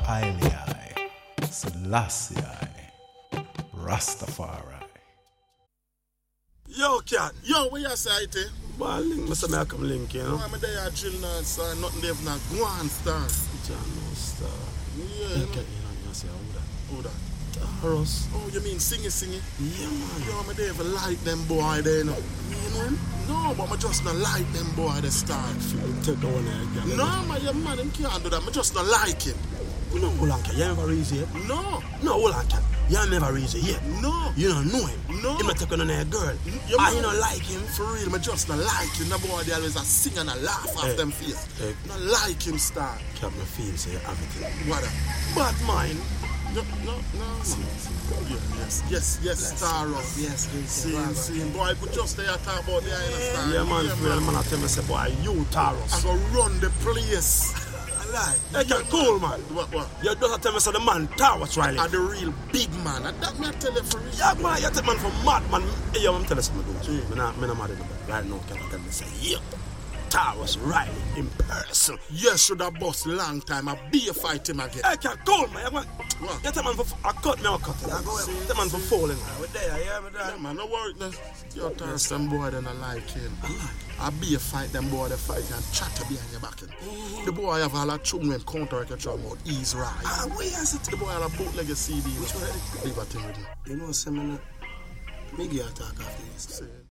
Haile Selassie Rastafari. Yo, cat. Yo, where you say it? Well, link, Mr. Me come link, you know. I'm there, drill now, sir. Nothing there, not go on, star. John, no star. Yeah. You say, Who that? Taros. Oh, you mean singy? Yeah, man. Yo, I'm there for like them boy, they know. You know him? No, but I just not like them boy, they start. Take the one there again. No, man, your man, him can't do that. I just not like him. No, hold on, cat. You never read it. No. No, hold on, cat. You never read it yet. No. You don't know him. No. You might take on a girl. You You don't like him. For real, I just not like him. The boy, they always a sing and a laugh off them face. Not like him, star. Cat, me feel say everything. What? But mine. No. Yes, star. Yes, See, boy, but just there talk about the island, Yeah, man, real man, I tell me, say, boy, you I Taros. go run the place. I lie. Hey, cat, cool, man. What? You just tell me, say, the man Taros, Riley. Are the real big man. And that me I tell you for real. Yeah, man, you take man for mad, man. Hey, I'm telling you something, dude. I'm not mad at him. Right now, can I tell me, say, yeah, Taros Riley in person. Yes, should have boss long time. I be a fight him again. Hey, can't call me. What? You take man for, I cut me, I cut it. I go, take man for falling. We're there, yeah, Yeah, man, no worry. Your Taros, them boy, then I like him. I be a fight them boy, they fight and chatter behind your back. The boy have all that children counter I can try about ease right. Where is it? The boy have a bootleg CD. Which one? Leave a thing with you. You know, Semina, me get attack after this.